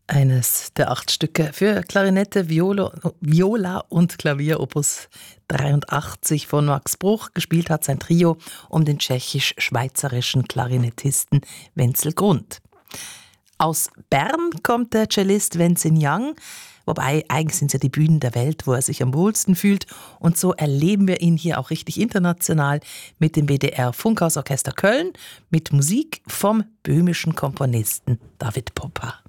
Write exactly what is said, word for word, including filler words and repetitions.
Eines der acht Stücke für Klarinette, Viola, Viola und Klavier, Opus dreiundachtzig von Max Bruch. Gespielt hat sein Trio um den tschechisch-schweizerischen Klarinettisten Wenzel Grund. Aus Bern kommt der Cellist Wenzin Young, wobei eigentlich sind es ja die Bühnen der Welt, wo er sich am wohlsten fühlt. Und so erleben wir ihn hier auch richtig international mit dem B D R Funkhausorchester Köln, mit Musik vom böhmischen Komponisten David Poppa.